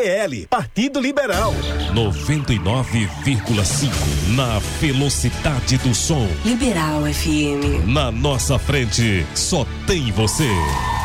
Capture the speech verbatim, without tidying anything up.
L, Partido Liberal. noventa e nove vírgula cinco na velocidade do som. Liberal F M. Na nossa frente, só tem você.